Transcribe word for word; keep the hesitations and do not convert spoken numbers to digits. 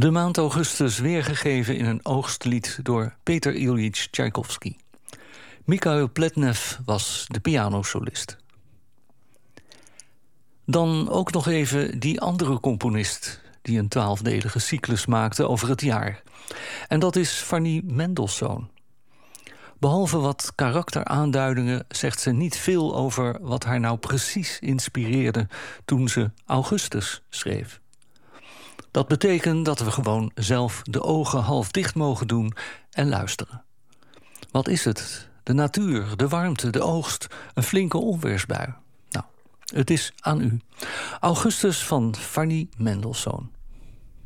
De maand augustus weergegeven in een oogstlied door Peter Ilyich Tchaikovsky. Mikhail Pletnev was de pianosolist. Dan ook nog even die andere componist die een twaalfdelige cyclus maakte over het jaar. En dat is Fanny Mendelssohn. Behalve wat karakteraanduidingen zegt ze niet veel over wat haar nou precies inspireerde toen ze Augustus schreef. Dat betekent dat we gewoon zelf de ogen half dicht mogen doen en luisteren. Wat is het? De natuur, de warmte, de oogst, een flinke onweersbui. Nou, het is aan u. Augustus van Fanny Mendelssohn.